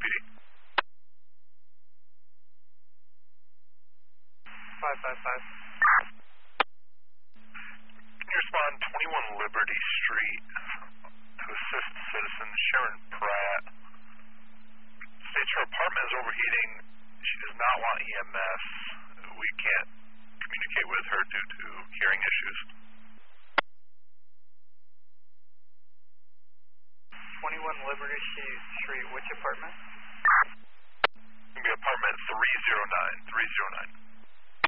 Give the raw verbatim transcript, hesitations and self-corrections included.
P D. five five five. Can you respond twenty-one Liberty Street to assist citizen Sharon Pratt? States her apartment is overheating. She does not want E M S. We can't communicate with her due to hearing issues. twenty-one Liberty Street, which apartment? It's going to be apartment three oh nine, three oh nine.